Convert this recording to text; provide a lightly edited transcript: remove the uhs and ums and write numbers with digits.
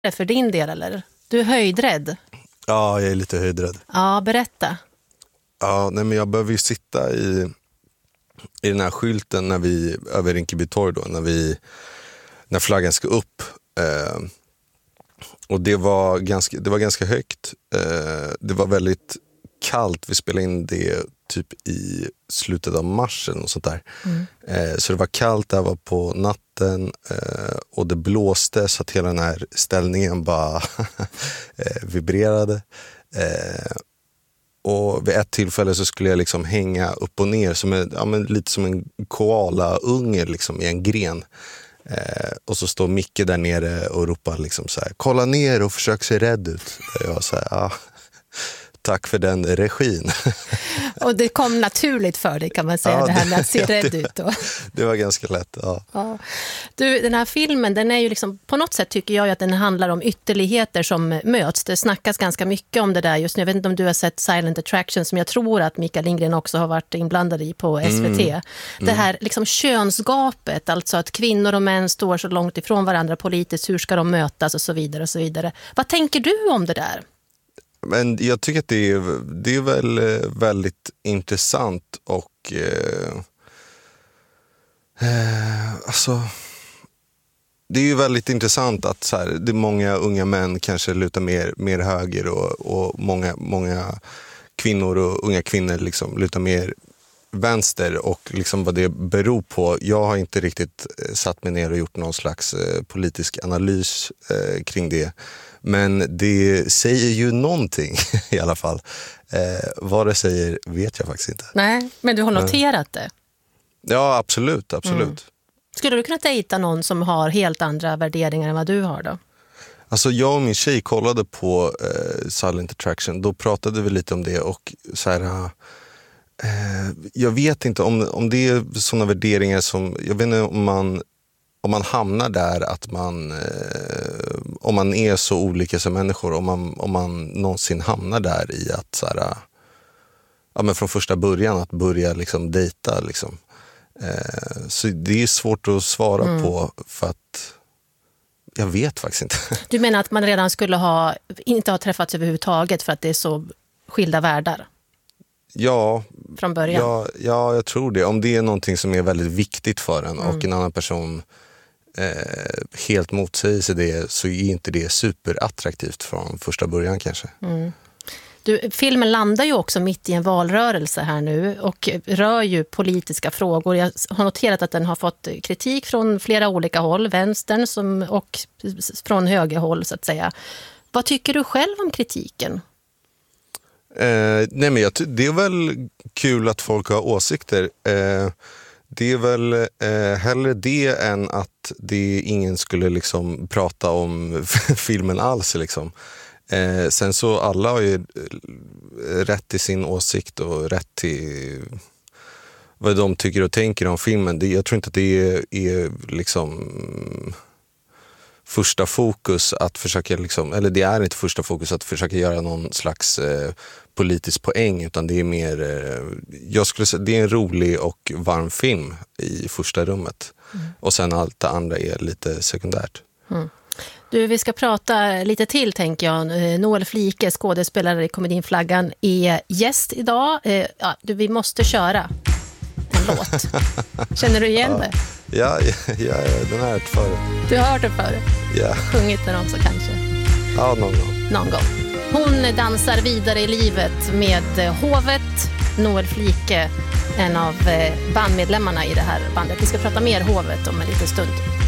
det för din del, eller? Du är höjdrädd. Ja, jag är lite höjdrädd. Ja, berätta. Ja, nej, men jag behöver ju sitta i den här skylten när vi över Rinkeby torg då, när flaggan ska upp. Och det var ganska högt. Det var väldigt kallt. Vi spelade in det typ i slutet av mars eller något sånt där. Så det var kallt, det var på natten och det blåste så att hela den här ställningen bara vibrerade. Och vid ett tillfälle så skulle jag liksom hänga upp och ner lite som en koala-unge liksom, i en gren. Och så står Micke där nere och ropar liksom så här: kolla ner och försök se rädd ut. Jag var så här, tack för den regin. Och det kom naturligt för dig, kan man säga, det här med att se rädd ut då. Det var ganska lätt, ja. Du, den här filmen, den är ju liksom, på något sätt tycker jag att den handlar om ytterligheter som möts. Det snackas ganska mycket om det där just nu. Jag vet inte om du har sett Silent Attraction, som jag tror att Mikael Lindgren också har varit inblandad i på SVT. Det här liksom könsgapet, alltså att kvinnor och män står så långt ifrån varandra politiskt, hur ska de mötas och så vidare och så vidare. Vad tänker du om det där? Men jag tycker att det är väl väldigt intressant och alltså det är ju väldigt intressant att så här, det är många unga män kanske lutar mer höger och många kvinnor och unga kvinnor liksom lutar mer vänster, och liksom vad det beror på. Jag har inte riktigt satt mig ner och gjort någon slags politisk analys kring det. Men det säger ju någonting i alla fall. Vad det säger vet jag faktiskt inte. Nej, men du har noterat det? Ja, absolut. Skulle du kunna dejta någon som har helt andra värderingar än vad du har då? Alltså jag och min tjej kollade på Silent Attraction. Då pratade vi lite om det och så här... jag vet inte om det är sådana värderingar som... Jag vet inte om man hamnar där att om man är så olika som människor, om man någonsin hamnar där i att så här, men från första början att börja liksom dejta liksom. Så det är svårt att svara på, för att jag vet faktiskt inte. Du menar att man redan skulle inte ha träffats överhuvudtaget för att det är så skilda världar? Ja, från början. Ja, jag tror det. Om det är någonting som är väldigt viktigt för en och en annan person helt motsäger sig det, så är inte det superattraktivt från första början kanske. Filmen landar ju också mitt i en valrörelse här nu och rör ju politiska frågor. Jag har noterat att den har fått kritik från flera olika håll, vänstern och från högerhåll så att säga. Vad tycker du själv om kritiken? Nej, men det är väl kul att folk har åsikter. Det är väl hellre det än att ingen skulle liksom prata om filmen alls liksom. Sen så alla har ju rätt till sin åsikt och rätt till vad de tycker och tänker om filmen. Jag tror inte att det är liksom första fokus att försöka liksom, eller det är inte första fokus att försöka göra någon slags politisk poäng, utan det är mer, jag skulle säga, det är en rolig och varm film i första rummet. Och sen allt det andra är lite sekundärt. Du, vi ska prata lite till, tänker jag. Noel Flike, skådespelare i komedin Flaggan, är gäst idag. Vi måste köra en låt. Känner du igen det? Ja, den har jag hört förut. Du har hört det förut? Ja. Sjungit den också kanske? Ja, någon gång. Hon dansar vidare i livet med Hovet. Noel Flike, en av bandmedlemmarna i det här bandet. Vi ska prata mer Hovet om en liten stund.